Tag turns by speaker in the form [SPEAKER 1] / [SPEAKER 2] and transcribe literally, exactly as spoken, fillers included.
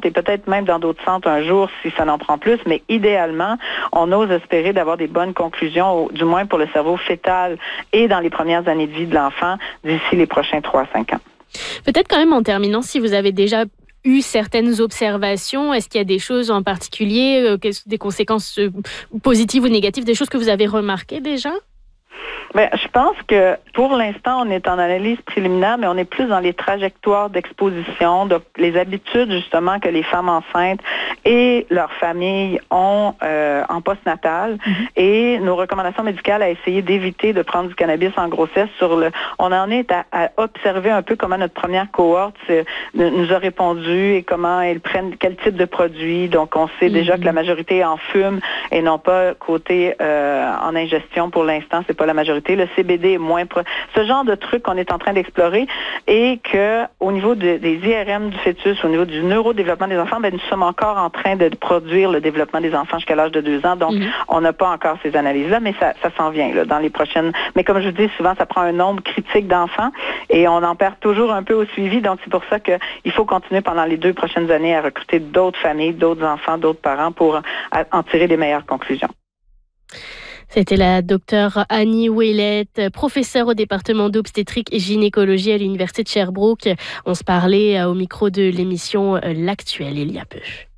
[SPEAKER 1] et peut-être même dans d'autres centres un jour si ça n'en prend plus, mais idéalement, on ose espérer d'avoir des bonnes conclusions, au, du moins pour le cerveau fœtal et dans les premières années de vie de l'enfant d'ici les prochains trois à cinq ans.
[SPEAKER 2] Peut-être quand même en terminant, si vous avez déjà eu certaines observations, est-ce qu'il y a des choses en particulier, euh, des conséquences euh, positives ou négatives, des choses que vous avez remarquées déjà?
[SPEAKER 1] Bien, je pense que pour l'instant, on est en analyse préliminaire, mais on est plus dans les trajectoires d'exposition, donc les habitudes justement que les femmes enceintes et leurs familles ont euh, en postnatal, mm-hmm. et nos recommandations médicales à essayer d'éviter de prendre du cannabis en grossesse. Sur le, on en est à, à observer un peu comment notre première cohorte nous a répondu et comment elles prennent quel type de produit. Donc, on sait mm-hmm. déjà que la majorité en fume et non pas côté euh, en ingestion pour l'instant. C'est pas la majorité. Le C B D est moins... Pro... Ce genre de truc qu'on est en train d'explorer et qu'au niveau de, des I R M du fœtus, au niveau du neurodéveloppement des enfants, ben, nous sommes encore en train de produire le développement des enfants jusqu'à l'âge de deux ans. Donc, mm-hmm. on n'a pas encore ces analyses-là, mais ça, ça s'en vient là, dans les prochaines... Mais comme je vous dis, souvent, ça prend un nombre critique d'enfants et on en perd toujours un peu au suivi. Donc, c'est pour ça qu'il faut continuer pendant les deux prochaines années à recruter d'autres familles, d'autres enfants, d'autres parents pour en tirer des meilleures conclusions.
[SPEAKER 2] C'était la docteure Annie Ouellette, professeure au département d'obstétrique et gynécologie à l'Université de Sherbrooke. On se parlait au micro de l'émission L'Actuel il y a peu.